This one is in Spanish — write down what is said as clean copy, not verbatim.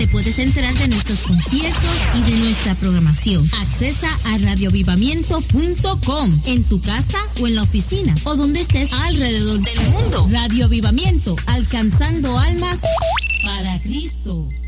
te puedes enterar de nuestros conciertos y de nuestra programación. Accesa a radioavivamiento.com en tu casa o en la oficina o donde estés alrededor del mundo. Radio Avivamiento, alcanzando almas para Cristo.